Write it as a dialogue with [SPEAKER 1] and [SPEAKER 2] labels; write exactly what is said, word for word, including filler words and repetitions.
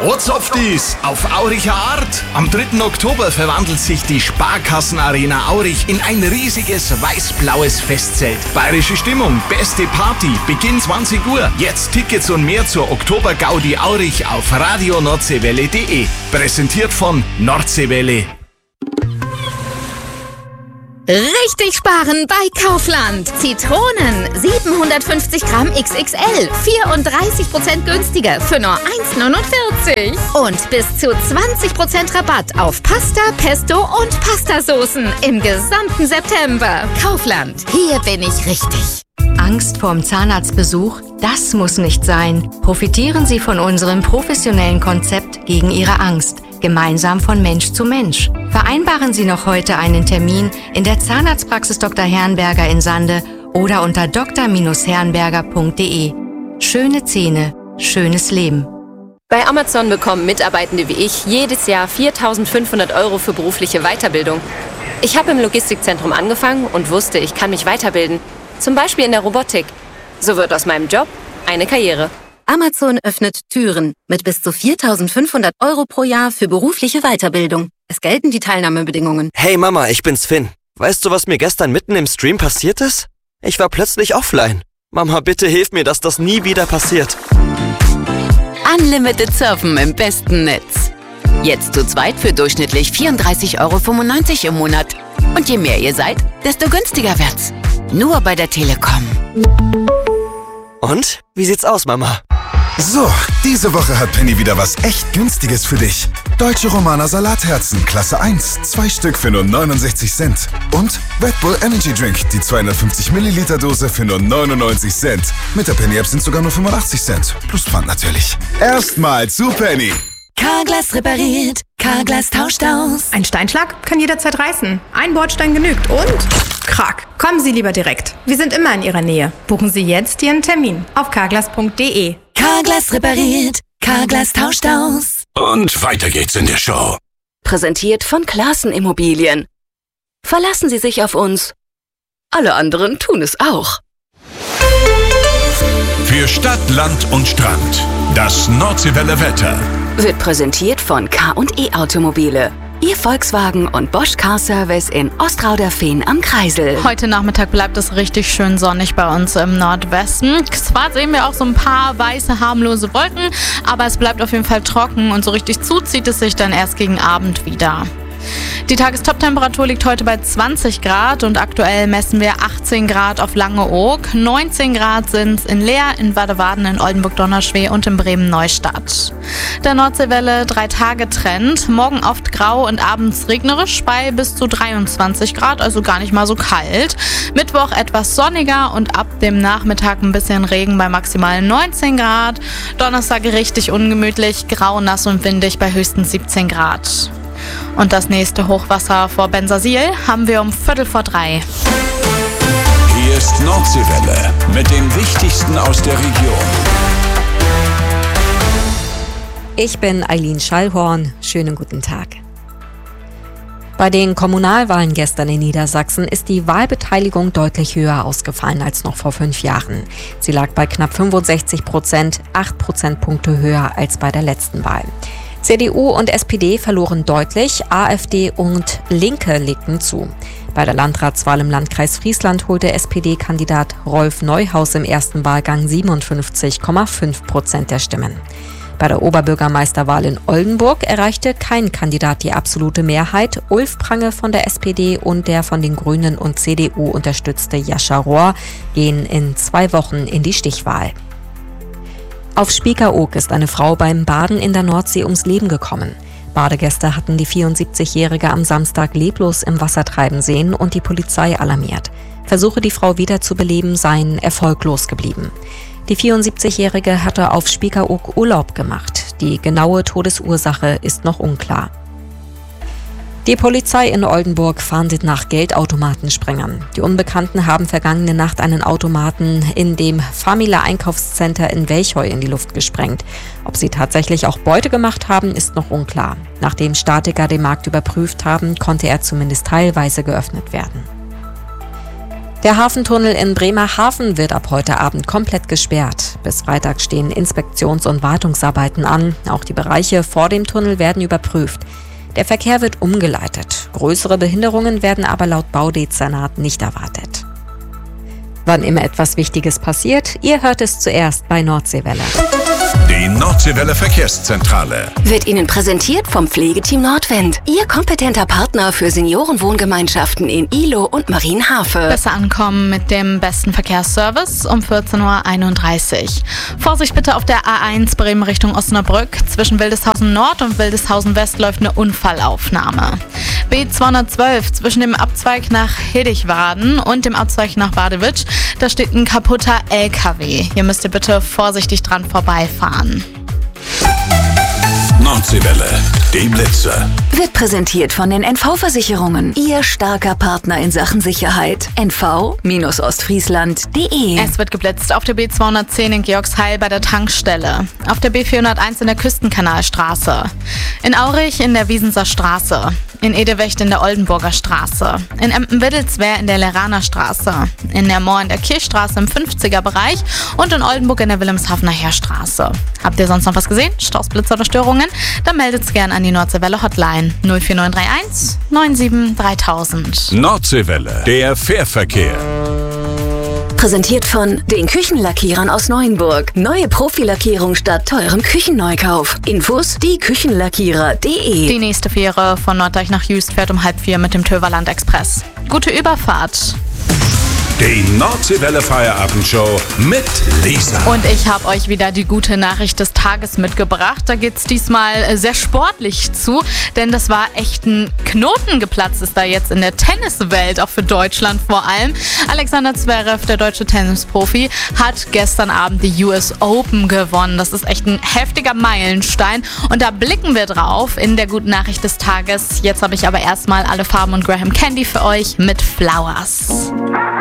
[SPEAKER 1] Ortsoftis auf Auricher Art. Am dritten Oktober verwandelt sich die Sparkassenarena Aurich in ein riesiges weiß-blaues Festzelt. Bayerische Stimmung, beste Party, Beginn zwanzig Uhr. Jetzt Tickets und mehr zur Oktober-Gaudi Aurich auf radio nordseewelle punkt de. Präsentiert von Nordseewelle.
[SPEAKER 2] Richtig sparen bei Kaufland. Zitronen siebenhundertfünfzig Gramm X X L, vierunddreißig Prozent günstiger für nur eins neunundvierzig. Und bis zu zwanzig Prozent Rabatt auf Pasta, Pesto und Pastasoßen im gesamten September. Kaufland, hier bin ich richtig.
[SPEAKER 3] Angst vorm Zahnarztbesuch? Das muss nicht sein. Profitieren Sie von unserem professionellen Konzept gegen Ihre Angst. Gemeinsam von Mensch zu Mensch. Vereinbaren Sie noch heute einen Termin in der Zahnarztpraxis Doktor Herrenberger in Sande oder unter d r herrenberger punkt de. Schöne Zähne, schönes Leben.
[SPEAKER 4] Bei Amazon bekommen Mitarbeitende wie ich jedes Jahr viertausendfünfhundert Euro für berufliche Weiterbildung. Ich habe im Logistikzentrum angefangen und wusste, ich kann mich weiterbilden. Zum Beispiel in der Robotik. So wird aus meinem Job eine Karriere.
[SPEAKER 5] Amazon öffnet Türen mit bis zu viertausendfünfhundert Euro pro Jahr für berufliche Weiterbildung. Es gelten die Teilnahmebedingungen.
[SPEAKER 6] Hey Mama, ich bin's Finn. Weißt du, was mir gestern mitten im Stream passiert ist? Ich war plötzlich offline. Mama, bitte hilf mir, dass das nie wieder passiert.
[SPEAKER 7] Unlimited Surfen im besten Netz. Jetzt zu zweit für durchschnittlich vierunddreißig Euro fünfundneunzig im Monat. Und je mehr ihr seid, desto günstiger wird's. Nur bei der Telekom.
[SPEAKER 6] Und? Wie sieht's aus, Mama?
[SPEAKER 8] So, diese Woche hat Penny wieder was echt Günstiges für dich. Deutsche Romaner Salatherzen, Klasse eins, zwei Stück für nur neunundsechzig Cent. Und Red Bull Energy Drink, die zweihundertfünfzig Milliliter Dose für nur neunundneunzig Cent. Mit der Penny App sind sogar nur fünfundachtzig Cent. Plus Pfand natürlich. Erstmal zu Penny.
[SPEAKER 9] Carglass repariert, Carglass tauscht aus.
[SPEAKER 10] Ein Steinschlag kann jederzeit reißen. Ein Bordstein genügt und krack. Kommen Sie lieber direkt. Wir sind immer in Ihrer Nähe. Buchen Sie jetzt Ihren Termin auf carglass punkt de.
[SPEAKER 9] Carglass repariert, Carglass tauscht aus.
[SPEAKER 1] Und weiter geht's in der Show.
[SPEAKER 7] Präsentiert von Classen Immobilien. Verlassen Sie sich auf uns. Alle anderen tun es auch.
[SPEAKER 1] Für Stadt, Land und Strand. Das Nordseewelle Wetter.
[SPEAKER 7] Wird präsentiert von K und E Automobile. Ihr Volkswagen und Bosch Car Service in Ostrauderfehn am Kreisel.
[SPEAKER 11] Heute Nachmittag bleibt es richtig schön sonnig bei uns im Nordwesten. Zwar sehen wir auch so ein paar weiße, harmlose Wolken, aber es bleibt auf jeden Fall trocken und so richtig zuzieht es sich dann erst gegen Abend wieder. Die Tagestoptemperatur liegt heute bei zwanzig Grad und aktuell messen wir achtzehn Grad auf Langeoog. neunzehn Grad sind es in Leer, in Badewaden, in Oldenburg-Donnerschweh und in Bremen-Neustadt. Der Nordseewelle drei Tage Trend. Morgen oft grau und abends regnerisch bei bis zu dreiundzwanzig Grad, also gar nicht mal so kalt. Mittwoch etwas sonniger und ab dem Nachmittag ein bisschen Regen bei maximal neunzehn Grad. Donnerstag richtig ungemütlich, grau, nass und windig bei höchstens siebzehn Grad. Und das nächste Hochwasser vor Bensersiel haben wir um Viertel vor drei.
[SPEAKER 1] Hier ist Nordseewelle mit dem Wichtigsten aus der Region.
[SPEAKER 12] Ich bin Eileen Schallhorn. Schönen guten Tag. Bei den Kommunalwahlen gestern in Niedersachsen ist die Wahlbeteiligung deutlich höher ausgefallen als noch vor fünf Jahren. Sie lag bei knapp fünfundsechzig Prozent, acht Prozentpunkte höher als bei der letzten Wahl. C D U und S P D verloren deutlich, AfD und Linke legten zu. Bei der Landratswahl im Landkreis Friesland holte S P D-Kandidat Rolf Neuhaus im ersten Wahlgang siebenundfünfzig Komma fünf Prozent der Stimmen. Bei der Oberbürgermeisterwahl in Oldenburg erreichte kein Kandidat die absolute Mehrheit. Ulf Prange von der S P D und der von den Grünen und C D U unterstützte Jascha Rohr gehen in zwei Wochen in die Stichwahl. Auf Spiekeroog ist eine Frau beim Baden in der Nordsee ums Leben gekommen. Badegäste hatten die vierundsiebzigjährige am Samstag leblos im Wasser treiben sehen und die Polizei alarmiert. Versuche, die Frau wiederzubeleben, seien erfolglos geblieben. Die vierundsiebzigjährige hatte auf Spiekeroog Urlaub gemacht. Die genaue Todesursache ist noch unklar. Die Polizei in Oldenburg fahndet nach Geldautomatensprengern. Die Unbekannten haben vergangene Nacht einen Automaten in dem Famila Einkaufscenter in Welcheu in die Luft gesprengt. Ob sie tatsächlich auch Beute gemacht haben, ist noch unklar. Nachdem Statiker den Markt überprüft haben, konnte er zumindest teilweise geöffnet werden. Der Hafentunnel in Bremerhaven wird ab heute Abend komplett gesperrt. Bis Freitag stehen Inspektions- und Wartungsarbeiten an. Auch die Bereiche vor dem Tunnel werden überprüft. Der Verkehr wird umgeleitet. Größere Behinderungen werden aber laut Baudezernat nicht erwartet. Wann immer etwas Wichtiges passiert, ihr hört es zuerst bei Nordseewelle.
[SPEAKER 8] Die Nordseewelle Verkehrszentrale
[SPEAKER 9] wird Ihnen präsentiert vom Pflegeteam Nordwind. Ihr kompetenter Partner für Seniorenwohngemeinschaften in Ihlow und Marienhafe.
[SPEAKER 11] Besser ankommen mit dem besten Verkehrsservice um vierzehn Uhr einunddreißig. Vorsicht bitte auf der A eins Bremen Richtung Osnabrück. Zwischen Wildeshausen Nord und Wildeshausen West läuft eine Unfallaufnahme. B zweihundertzwölf zwischen dem Abzweig nach Hiddichwaden und dem Abzweig nach Badewitsch. Da steht ein kaputter L K W. Hier müsst ihr bitte vorsichtig dran vorbeifahren.
[SPEAKER 8] Nordseewelle, die Blitze.
[SPEAKER 9] Wird präsentiert von den N V-Versicherungen. Ihr starker Partner in Sachen Sicherheit. N V Ostfriesland Punkt de.
[SPEAKER 11] Es wird geblitzt auf der B zweihundertzehn in Georgsheil bei der Tankstelle. Auf der B vierhunderteins in der Küstenkanalstraße. In Aurich in der Wiesenser Straße. In Edewecht in der Oldenburger Straße. In Emden-Wittelswehr in der Leraner Straße. In der Moor in der Kirchstraße im fünfziger Bereich. Und in Oldenburg in der Wilhelmshavener Heerstraße. Habt ihr sonst noch was gesehen? Staus, Blitze oder Störungen? Dann meldet's gern an die Nordseewelle Hotline null vier neun drei eins neun sieben dreitausend.
[SPEAKER 8] Nordseewelle, der Fährverkehr.
[SPEAKER 9] Präsentiert von den Küchenlackierern aus Neuenburg. Neue Profilackierung statt teurem Küchenneukauf. Infos die Küchenlackierer Punkt de.
[SPEAKER 11] Die nächste Fähre von Norddeich nach Jüst fährt um halb vier mit dem Töverland Express. Gute Überfahrt.
[SPEAKER 8] Die Nordseewelle Feierabendshow mit Lisa.
[SPEAKER 11] Und ich habe euch wieder die gute Nachricht des Tages mitgebracht. Da geht's diesmal sehr sportlich zu, denn das war echt ein Knoten geplatzt ist da jetzt in der Tenniswelt, auch für Deutschland vor allem. Alexander Zverev, der deutsche Tennisprofi, hat gestern Abend die U S Open gewonnen. Das ist echt ein heftiger Meilenstein und da blicken wir drauf in der guten Nachricht des Tages. Jetzt habe ich aber erstmal alle Farben und Graham Candy für euch mit Flowers.